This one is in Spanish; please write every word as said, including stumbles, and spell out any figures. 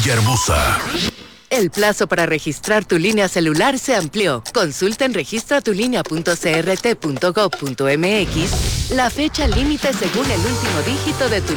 Villahermosa. El plazo para registrar tu línea celular se amplió. Consulta en registratulínea punto c r t punto gov punto m x la fecha límite según el último dígito de tu